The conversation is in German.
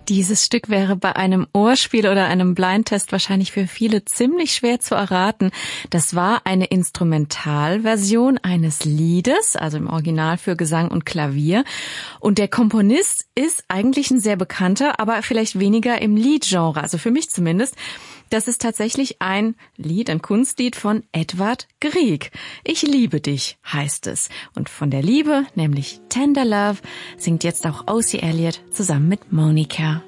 Dieses Stück wäre bei einem Ohrspiel oder einem Blindtest wahrscheinlich für viele ziemlich schwer zu erraten. Das war eine Instrumentalversion eines Liedes, also im Original für Gesang und Klavier. Und der Komponist ist eigentlich ein sehr bekannter, aber vielleicht weniger im Liedgenre, also für mich zumindest. Das ist tatsächlich ein Lied, ein Kunstlied von Edvard Grieg. Ich liebe dich, heißt es. Und von der Liebe, nämlich Tender Love, singt jetzt auch Ocie Elliott zusammen mit Monica.